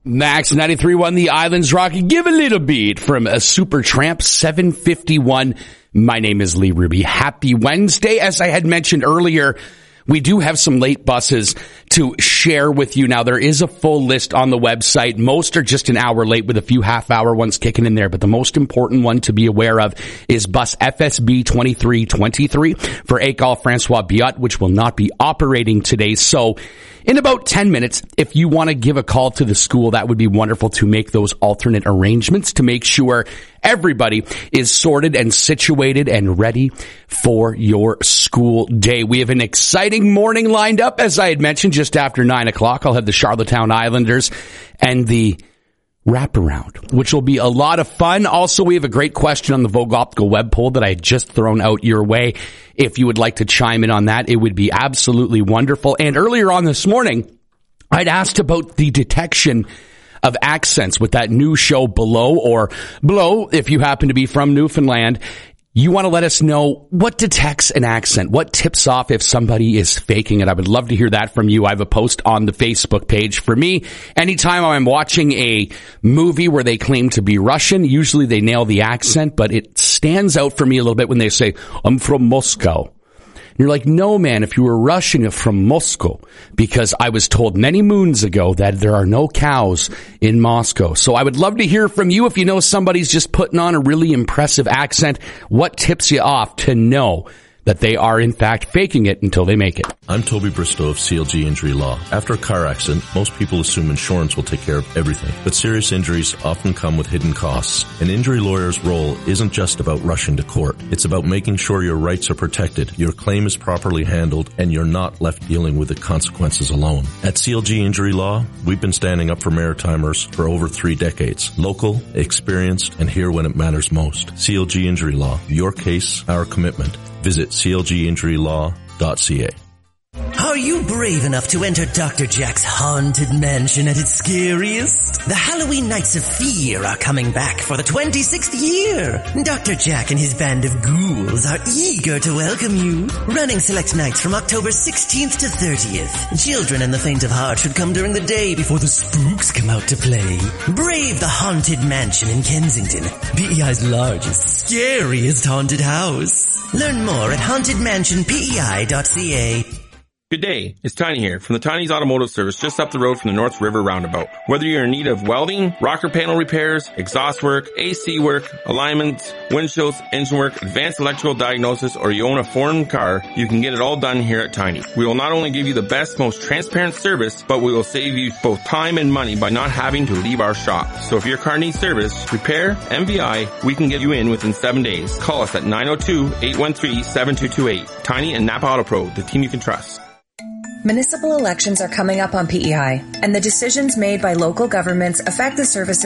Max 93.1 The Islands Rock. Give a little beat from a Super Tramp 751. My name is Lee Ruby. Happy Wednesday. As I had mentioned earlier, we do have some late buses to share with you. Now, there is a full list on the website. Most are just an hour late with a few half-hour ones kicking in there. But the most important one to be aware of is bus FSB 2323 for École François Biot, which will not be operating today. So in about 10 minutes, if you want to give a call to the school, that would be wonderful to make those alternate arrangements to make sure everybody is sorted and situated and ready for your school day. We have an exciting morning lined up. As I had mentioned, just after 9 o'clock, I'll have the Charlottetown Islanders and the wraparound, which will be a lot of fun. Also, we have a great question on the Vogue Optical web poll that I had just thrown out your way. If you would like to chime in on that, it would be absolutely wonderful. And earlier on this morning, I'd asked about the detection of accents with that new show Below, or Blow, if you happen to be from Newfoundland. You want to let us know what detects an accent, what tips off if somebody is faking it. I would love to hear that from you. I have a post on the Facebook page. For me, anytime I'm watching a movie where they claim to be Russian, usually they nail the accent, but it stands out for me a little bit when they say, I'm from Moscow. And you're like, no, man, if you were Russian, you're from Moscow, because I was told many moons ago that there are no cows in Moscow. So I would love to hear from you. If you know somebody's just putting on a really impressive accent, what tips you off to know that they are in fact faking it until they make it? I'm Toby Bristow of CLG Injury Law. After a car accident, most people assume insurance will take care of everything, but serious injuries often come with hidden costs. An injury lawyer's role isn't just about rushing to court. It's about making sure your rights are protected, your claim is properly handled, and you're not left dealing with the consequences alone. At CLG Injury Law, we've been standing up for Maritimers for over 3 decades. Local, experienced, and here when it matters most. CLG Injury Law. Your case, our commitment. Visit clginjurylaw.ca. Are you brave enough to enter Dr. Jack's haunted mansion at its scariest? The Halloween Nights of Fear are coming back for the 26th year. Dr. Jack and his band of ghouls are eager to welcome you. Running select nights from October 16th to 30th. Children and the faint of heart should come during the day before the spooks come out to play. Brave the Haunted Mansion in Kensington, PEI's largest, scariest haunted house. Learn more at hauntedmansionpei.ca. Good day, it's Tiny here from the Tiny's Automotive Service just up the road from the North River Roundabout. Whether you're in need of welding, rocker panel repairs, exhaust work, AC work, alignments, windshields, engine work, advanced electrical diagnosis, or you own a foreign car, you can get it all done here at Tiny. We will not only give you the best, most transparent service, but we will save you both time and money by not having to leave our shop. So if your car needs service, repair, MVI, we can get you in within 7 days. Call us at 902-813-7228. Tiny and Napa Auto Pro, the team you can trust. Municipal elections are coming up on PEI, and the decisions made by local governments affect the services